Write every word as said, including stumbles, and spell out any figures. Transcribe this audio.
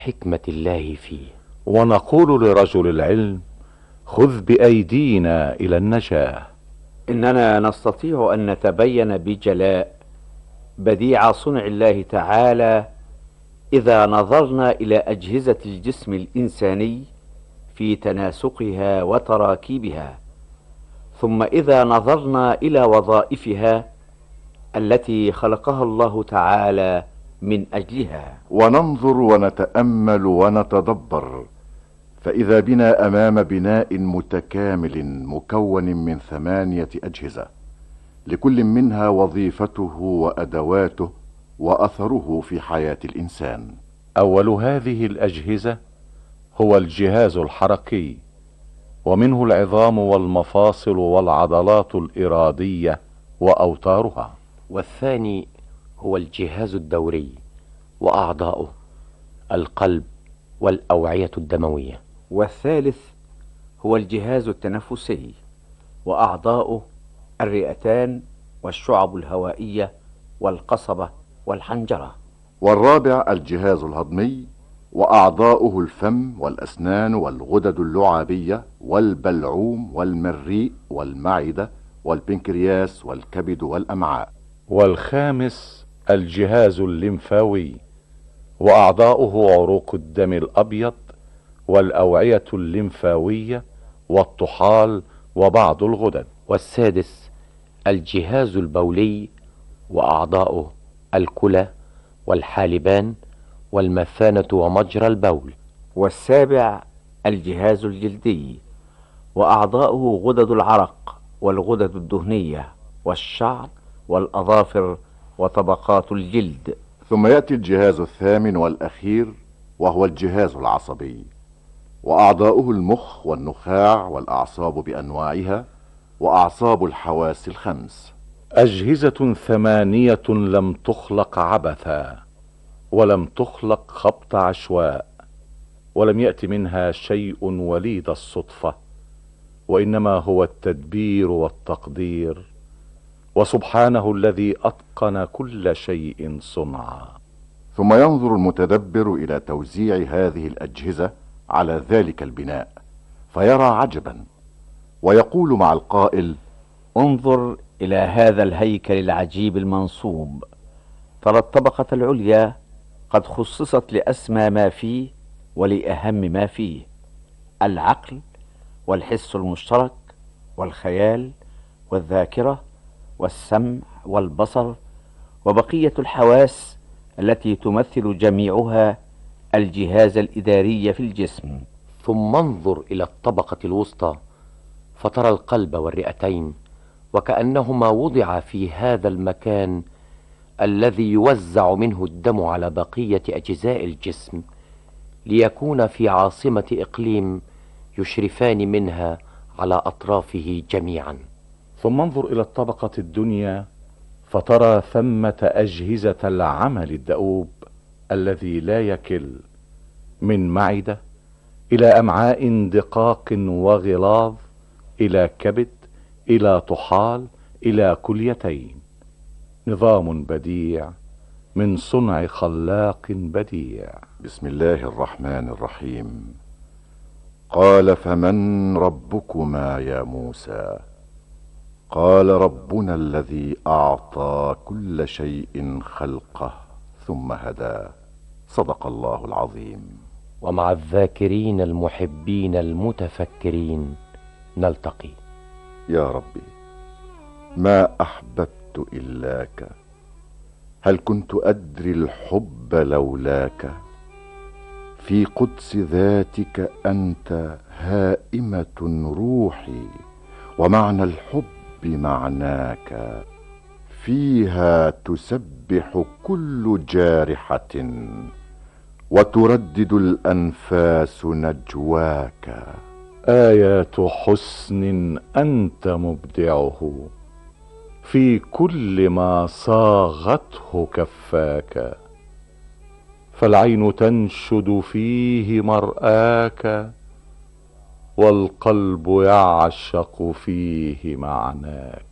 حكمة الله فيه. ونقول لرجل العلم: خذ بأيدينا إلى النجاة. إننا نستطيع أن نتبين بجلاء بديع صنع الله تعالى إذا نظرنا إلى أجهزة الجسم الإنساني في تناسقها وتراكيبها، ثم إذا نظرنا إلى وظائفها التي خلقها الله تعالى من أجلها. وننظر ونتأمل ونتدبر، فإذا بنا أمام بناء متكامل مكون من ثمانية أجهزة، لكل منها وظيفته وأدواته وأثره في حياة الإنسان. أول هذه الأجهزة هو الجهاز الحركي، ومنه العظام والمفاصل والعضلات الإرادية وأوتارها. والثاني هو الجهاز الدوري وأعضاؤه: القلب والأوعية الدموية. والثالث هو الجهاز التنفسي وأعضاؤه: الرئتان والشعب الهوائية والقصبة والحنجرة. والرابع الجهاز الهضمي وأعضاؤه: الفم والأسنان والغدد اللعابية والبلعوم والمريء والمعدة والبنكرياس والكبد والأمعاء. والخامس الجهاز الليمفاوي وأعضاؤه: عروق الدم الأبيض والأوعية الليمفاوية والطحال وبعض الغدد. والسادس الجهاز البولي وأعضاؤه: الكلى والحالبان والمثانة ومجرى البول. والسابع الجهاز الجلدي وأعضاؤه: غدد العرق والغدد الدهنية والشعر والأظافر وطبقات الجلد. ثم يأتي الجهاز الثامن والأخير، وهو الجهاز العصبي وأعضاؤه: المخ والنخاع والأعصاب بأنواعها وأعصاب الحواس الخمس. أجهزة ثمانية لم تخلق عبثا، ولم تخلق خبط عشواء، ولم يأتي منها شيء وليد الصدفة، وإنما هو التدبير والتقدير، وسبحانه الذي أتقن كل شيء صنعا. ثم ينظر المتدبر إلى توزيع هذه الأجهزة على ذلك البناء فيرى عجبا، ويقول مع القائل: انظر إلى هذا الهيكل العجيب المنصوب، ترى الطبقة العليا قد خصصت لأسمى ما فيه ولأهم ما فيه: العقل والحس المشترك والخيال والذاكرة والسمع والبصر وبقية الحواس التي تمثل جميعها الجهاز الإداري في الجسم. ثم انظر إلى الطبقة الوسطى فترى القلب والرئتين، وكأنهما وضع في هذا المكان الذي يوزع منه الدم على بقية أجزاء الجسم، ليكون في عاصمة إقليم يشرفان منها على أطرافه جميعا. ثم انظر إلى الطبقة الدنيا فترى ثمة أجهزة العمل الدؤوب الذي لا يكل، من معدة إلى أمعاء دقاق وغلاظ، إلى كبد، إلى طحال، إلى كليتين. نظام بديع من صنع خلاق بديع. بسم الله الرحمن الرحيم. قال: فمن ربكما يا موسى؟ قال: ربنا الذي أعطى كل شيء خلقه ثم هدى. صدق الله العظيم. ومع الذاكرين المحبين المتفكرين نلتقي. يا ربي، ما أحببت إلاك، هل كنت أدري الحب لولاك؟ في قدس ذاتك أنت هائمة روحي، ومعنى الحب معناك، فيها تسبح كل جارحة وتردد الأنفاس نجواك. آيات حسن أنت مبدعه في كل ما صاغته كفاك، فالعين تنشد فيه مرآك، والقلب يعشق فيه معناك.